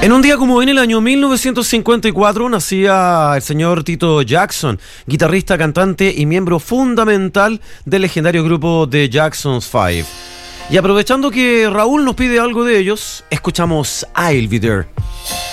En un día como en el año 1954 nacía el señor Tito Jackson, guitarrista, cantante y miembro fundamental del legendario grupo The Jackson's Five. Y aprovechando que Raúl nos pide algo de ellos, escuchamos I'll Be There.